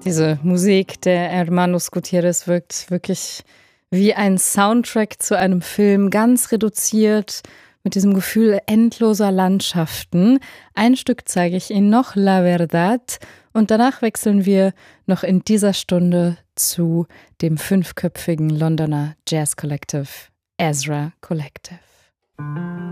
Diese Musik der Hermanos Gutierrez wirkt wirklich wie ein Soundtrack zu einem Film, ganz reduziert, mit diesem Gefühl endloser Landschaften. Ein Stück zeige ich Ihnen noch, La Verdad, und danach wechseln wir noch in dieser Stunde zu dem 5-köpfigen Londoner Jazz Collective, Ezra Collective.